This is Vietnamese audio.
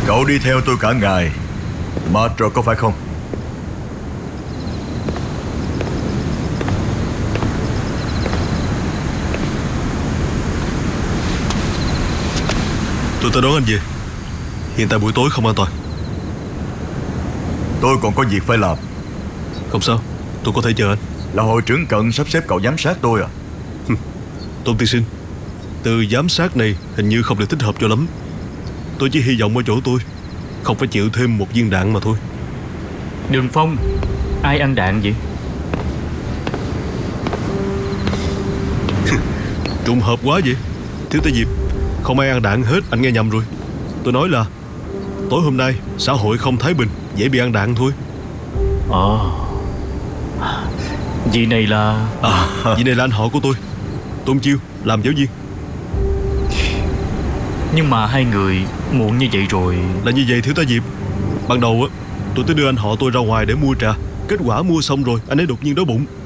Cậu đi theo tôi cả ngày, mệt rồi có phải không? Tôi tới đón anh về. Hiện tại buổi tối không an toàn. Tôi còn có việc phải làm. Không sao, tôi có thể chờ anh. Là hội trưởng Cận sắp xếp cậu giám sát tôi à? Tôn tiên sinh, từ giám sát này hình như không được thích hợp cho lắm. Tôi chỉ hy vọng ở chỗ tôi không phải chịu thêm một viên đạn mà thôi. Đường Phong, ai ăn đạn vậy? Trùng hợp quá vậy. Thiếu tá Diệp, không ai ăn đạn hết, anh nghe nhầm rồi. Tôi nói là tối hôm nay xã hội không thái bình, dễ bị ăn đạn thôi. Vị này là... Vị này là anh họ của tôi, Tôn Chiêu, làm giáo viên. Nhưng mà hai người muộn như vậy rồi. Là như vậy thiếu tá Diệp. Ban đầu á, tôi tới đưa anh họ tôi ra ngoài để mua trà. Kết quả mua xong rồi anh ấy đột nhiên đói bụng.